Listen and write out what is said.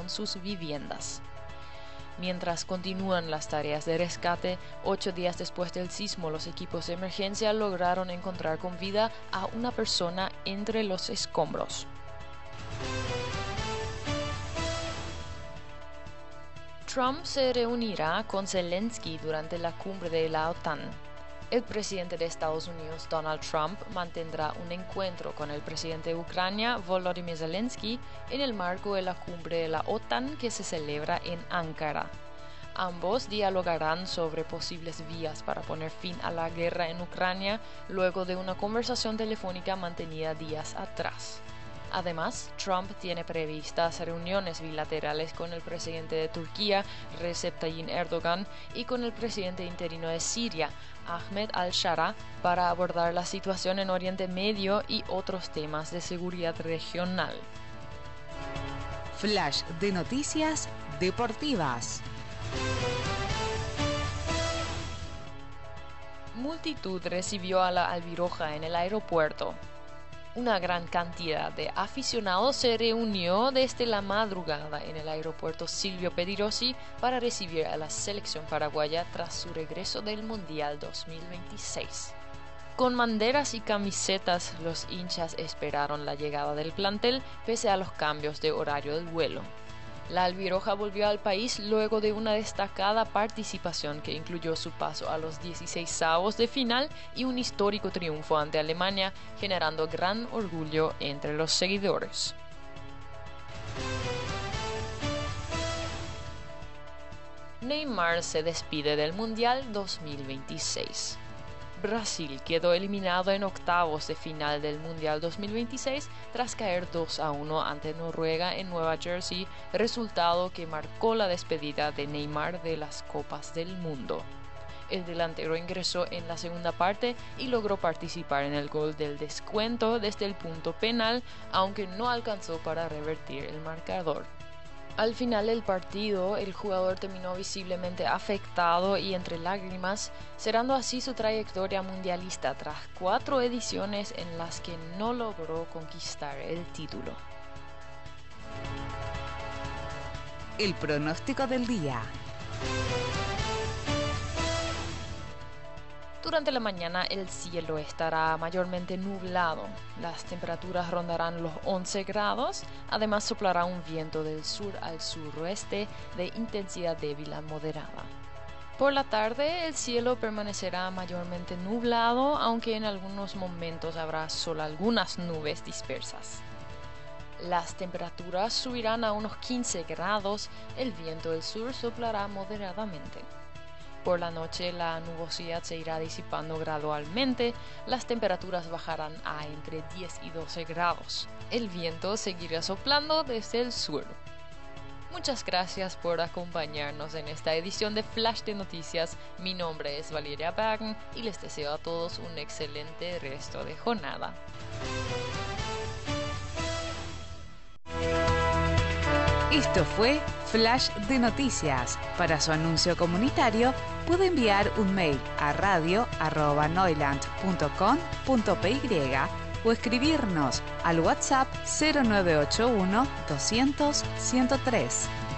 perdieron sus viviendas. Mientras continúan las tareas de rescate, 8 días después del sismo, los equipos de emergencia lograron encontrar con vida a una persona entre los escombros. Trump se reunirá con Zelensky durante la cumbre de la OTAN. El presidente de Estados Unidos, Donald Trump, mantendrá un encuentro con el presidente de Ucrania, Volodymyr Zelensky, en el marco de la cumbre de la OTAN que se celebra en Ankara. Ambos dialogarán sobre posibles vías para poner fin a la guerra en Ucrania luego de una conversación telefónica mantenida días atrás. Además, Trump tiene previstas reuniones bilaterales con el presidente de Turquía, Recep Tayyip Erdogan, y con el presidente interino de Siria, Ahmed al-Shara, para abordar la situación en Oriente Medio y otros temas de seguridad regional. Flash de noticias deportivas. Multitud recibió a la Albiroja en el aeropuerto. Una gran cantidad de aficionados se reunió desde la madrugada en el aeropuerto Silvio Pettirossi para recibir a la selección paraguaya tras su regreso del Mundial 2026. Con banderas y camisetas, los hinchas esperaron la llegada del plantel pese a los cambios de horario del vuelo. La Albiroja volvió al país luego de una destacada participación que incluyó su paso a los 16avos de final y un histórico triunfo ante Alemania, generando gran orgullo entre los seguidores. Neymar se despide del Mundial 2026. Brasil quedó eliminado en octavos de final del Mundial 2026 tras caer 2-1 ante Noruega en Nueva Jersey, resultado que marcó la despedida de Neymar de las Copas del Mundo. El delantero ingresó en la segunda parte y logró participar en el gol del descuento desde el punto penal, aunque no alcanzó para revertir el marcador. Al final del partido, el jugador terminó visiblemente afectado y entre lágrimas, cerrando así su trayectoria mundialista tras 4 ediciones en las que no logró conquistar el título. El pronóstico del día. Durante la mañana el cielo estará mayormente nublado, las temperaturas rondarán los 11 grados, además soplará un viento del sur al suroeste de intensidad débil a moderada. Por la tarde el cielo permanecerá mayormente nublado, aunque en algunos momentos habrá solo algunas nubes dispersas. Las temperaturas subirán a unos 15 grados, el viento del sur soplará moderadamente. Por la noche la nubosidad se irá disipando gradualmente, las temperaturas bajarán a entre 10 y 12 grados. El viento seguirá soplando desde el sur. Muchas gracias por acompañarnos en esta edición de Flash de Noticias. Mi nombre es Valeria Bagn y les deseo a todos un excelente resto de jornada. Esto fue Flash de Noticias. Para su anuncio comunitario, puede enviar un mail a radio@neuland.com.py o escribirnos al WhatsApp 0981 200 103.